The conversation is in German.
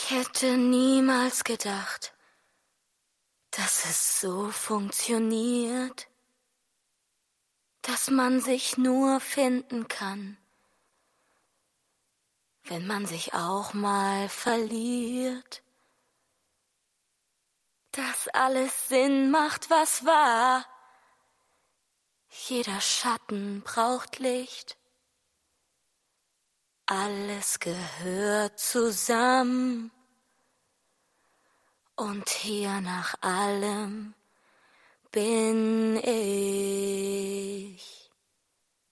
Ich hätte niemals gedacht, dass es so funktioniert, dass man sich nur finden kann, wenn man sich auch mal verliert, dass alles Sinn macht, was war. Jeder Schatten braucht Licht, alles gehört zusammen. Und hier nach allem bin ich.